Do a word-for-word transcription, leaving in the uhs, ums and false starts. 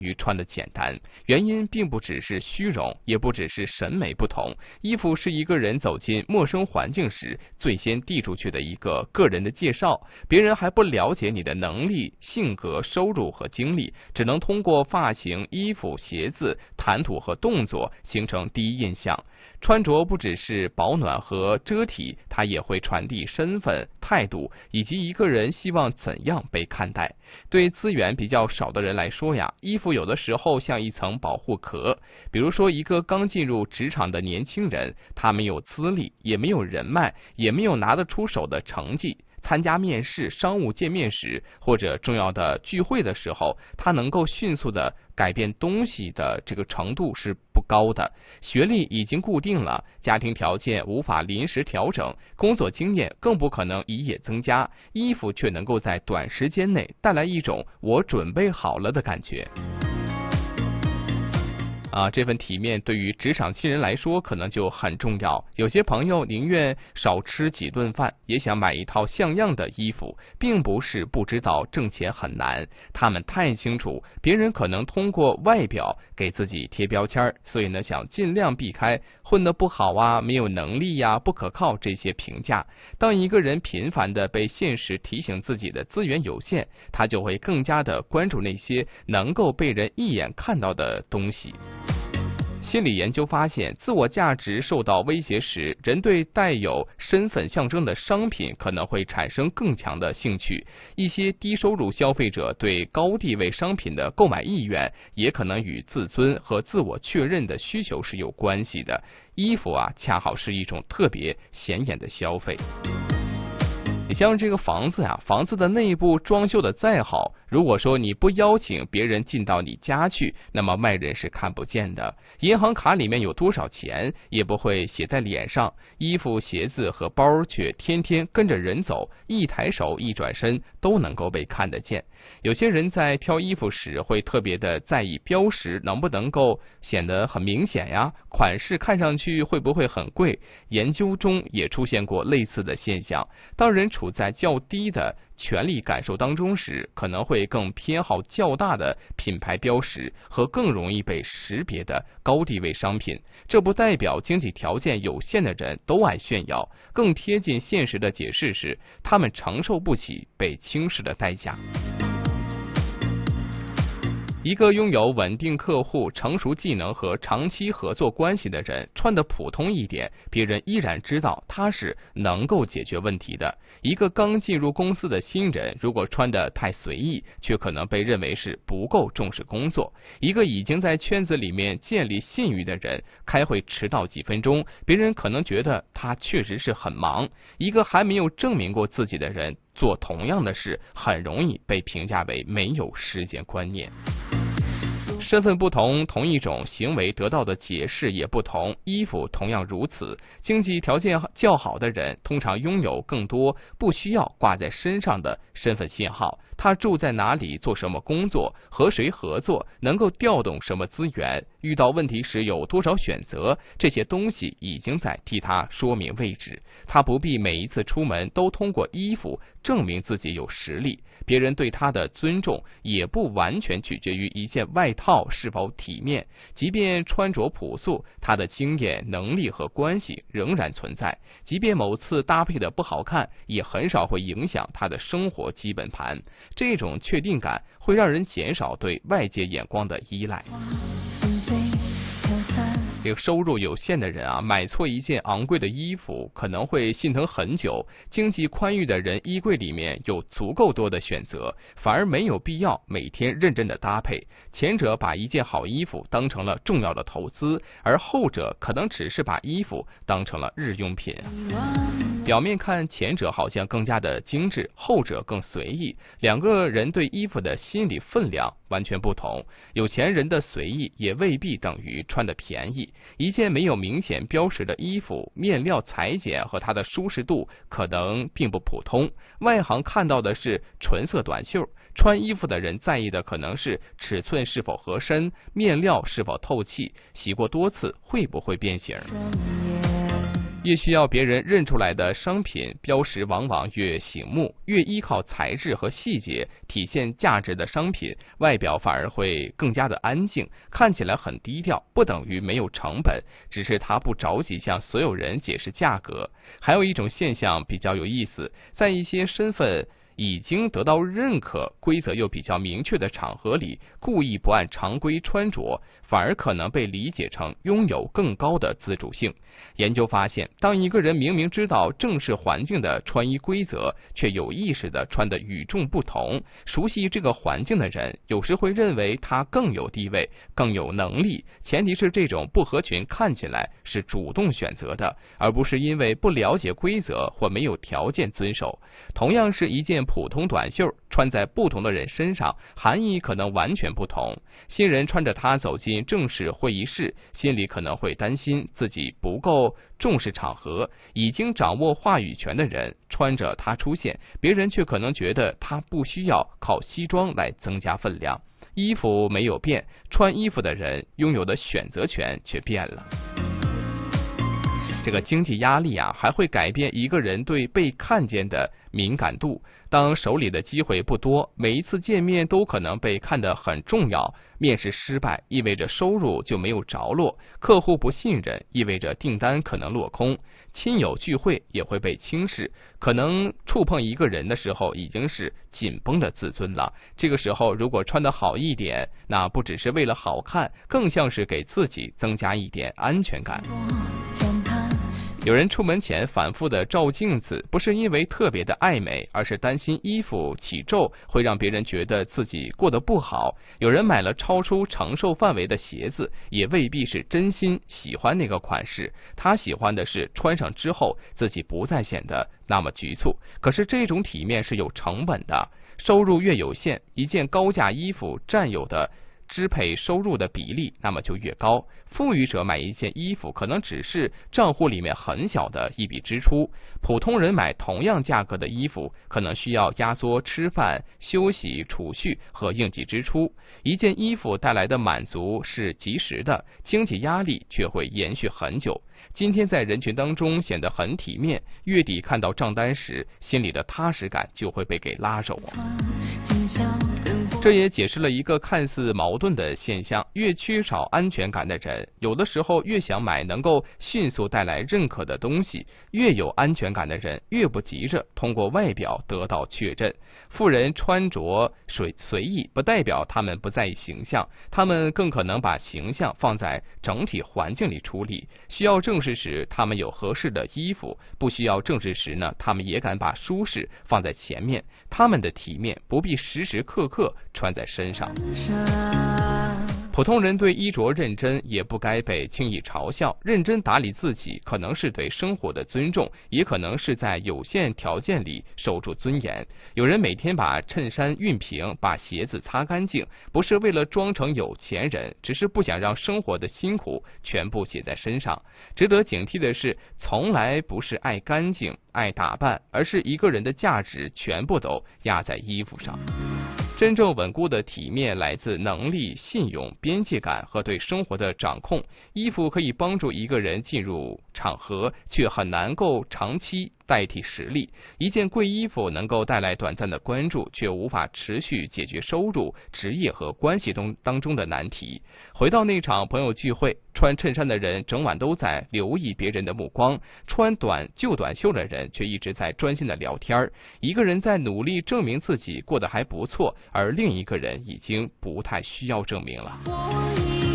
于穿的简单。原因并不只是虚荣，也不只是审美不同。衣服是一个人走进陌生环境时最先递出去的一个个人的介绍，别人还不了解你的能力、性格、收入和经历，只能通过发型、衣服、鞋子、谈吐和动作形成第一印象。穿着不只是保暖和遮体，它也会传递身份、态度以及一个人希望怎样被看待。对资源比较少的人来说呀，衣服有的时候像一层保护壳。比如说一个刚进入职场的年轻人，他没有资历，也没有人脉，也没有拿得出手的成绩。参加面试、商务见面时，或者重要的聚会的时候，他能够迅速的改变东西的这个程度是不高的。学历已经固定了，家庭条件无法临时调整，工作经验更不可能一夜增加，衣服却能够在短时间内带来一种我准备好了的感觉。啊，这份体面对于职场新人来说可能就很重要。有些朋友宁愿少吃几顿饭，也想买一套像样的衣服，并不是不知道挣钱很难，他们太清楚别人可能通过外表给自己贴标签，所以呢，想尽量避开混得不好啊、没有能力呀、不可靠这些评价。当一个人频繁的被现实提醒自己的资源有限，他就会更加的关注那些能够被人一眼看到的东西。心理研究发现，自我价值受到威胁时，人对带有身份象征的商品可能会产生更强的兴趣。一些低收入消费者对高地位商品的购买意愿，也可能与自尊和自我确认的需求是有关系的。衣服啊，恰好是一种特别显眼的消费。你像这个房子呀，房子的内部装修的再好，如果说你不邀请别人进到你家去，那么外人是看不见的。银行卡里面有多少钱也不会写在脸上，衣服、鞋子和包却天天跟着人走，一抬手一转身都能够被看得见。有些人在挑衣服时会特别的在意标识能不能够显得很明显呀，款式看上去会不会很贵。研究中也出现过类似的现象，当人处在较低的权力感受当中时，可能会更偏好较大的品牌标识和更容易被识别的高地位商品。这不代表经济条件有限的人都爱炫耀，更贴近现实的解释是，他们承受不起被轻视的代价。一个拥有稳定客户、成熟技能和长期合作关系的人，穿得普通一点，别人依然知道他是能够解决问题的。一个刚进入公司的新人，如果穿得太随意，却可能被认为是不够重视工作。一个已经在圈子里面建立信誉的人，开会迟到几分钟，别人可能觉得他确实是很忙。一个还没有证明过自己的人，做同样的事，很容易被评价为没有时间观念。身份不同，同一种行为得到的解释也不同，衣服同样如此。经济条件较好的人通常拥有更多不需要挂在身上的身份信号，他住在哪里，做什么工作，和谁合作，能够调动什么资源，遇到问题时有多少选择，这些东西已经在替他说明位置。他不必每一次出门都通过衣服证明自己有实力，别人对他的尊重也不完全取决于一件外套是否体面，即便穿着朴素，他的经验、能力和关系仍然存在。即便某次搭配的不好看，也很少会影响他的生活基本盘。这种确定感会让人减少对外界眼光的依赖。这个收入有限的人啊，买错一件昂贵的衣服可能会心疼很久。经济宽裕的人衣柜里面有足够多的选择，反而没有必要每天认真的搭配。前者把一件好衣服当成了重要的投资，而后者可能只是把衣服当成了日用品。表面看前者好像更加的精致，后者更随意，两个人对衣服的心理分量完全不同。有钱人的随意也未必等于穿的便宜。一件没有明显标识的衣服，面料裁剪和它的舒适度可能并不普通。外行看到的是纯色短袖，穿衣服的人在意的可能是尺寸是否合身，面料是否透气，洗过多次会不会变形。 越需要别人认出来的商品标识往往越醒目，越依靠材质和细节体现价值的商品，外表反而会更加的安静，看起来很低调，不等于没有成本，只是他不着急向所有人解释价格。还有一种现象比较有意思，在一些身份已经得到认可、规则又比较明确的场合里，故意不按常规穿着，反而可能被理解成拥有更高的自主性。研究发现，当一个人明明知道正式环境的穿衣规则，却有意识地穿得与众不同，熟悉这个环境的人有时会认为他更有地位、更有能力，前提是这种不合群看起来是主动选择的，而不是因为不了解规则或没有条件遵守。同样是一件普通短袖，穿在不同的人身上，含义可能完全不同。新人穿着它走进正式会议室，心里可能会担心自己不够重视场合；已经掌握话语权的人穿着它出现，别人却可能觉得他不需要靠西装来增加分量。衣服没有变，穿衣服的人拥有的选择权却变了。这个经济压力啊，还会改变一个人对被看见的敏感度。当手里的机会不多，每一次见面都可能被看得很重要，面试失败意味着收入就没有着落，客户不信任意味着订单可能落空，亲友聚会也会被轻视，可能触碰一个人的时候已经是紧绷的自尊了。这个时候如果穿得好一点，那不只是为了好看，更像是给自己增加一点安全感。有人出门前反复的照镜子，不是因为特别的爱美，而是担心衣服起皱会让别人觉得自己过得不好。有人买了超出承受范围的鞋子，也未必是真心喜欢那个款式，他喜欢的是穿上之后自己不再显得那么局促。可是这种体面是有成本的，收入越有限，一件高价衣服占有的支配收入的比例那么就越高。富裕者买一件衣服可能只是账户里面很小的一笔支出，普通人买同样价格的衣服可能需要压缩吃饭、休息、储蓄和应急支出。一件衣服带来的满足是及时的，经济压力却会延续很久。今天在人群当中显得很体面，月底看到账单时，心里的踏实感就会被给拉走。这也解释了一个看似矛盾的现象，越缺少安全感的人，有的时候越想买能够迅速带来认可的东西，越有安全感的人越不急着通过外表得到确认。富人穿着随随意，不代表他们不在意形象，他们更可能把形象放在整体环境里处理。需要正视时，他们有合适的衣服；不需要正视时呢，他们也敢把舒适放在前面。他们的体面不必时时刻刻穿在身上。普通人对衣着认真，也不该被轻易嘲笑。认真打理自己，可能是对生活的尊重，也可能是在有限条件里守住尊严。有人每天把衬衫熨平，把鞋子擦干净，不是为了装成有钱人，只是不想让生活的辛苦全部写在身上。值得警惕的是，从来不是爱干净、爱打扮，而是一个人的价值全部都压在衣服上。真正稳固的体面来自能力、信用、边界感和对生活的掌控。衣服可以帮助一个人进入场合，却很难够长期代替实力。一件贵衣服能够带来短暂的关注，却无法持续解决收入、职业和关系中当中的难题。回到那场朋友聚会，穿衬衫的人整晚都在留意别人的目光，穿短旧短袖的人却一直在专心的聊天。一个人在努力证明自己过得还不错，而另一个人已经不太需要证明了。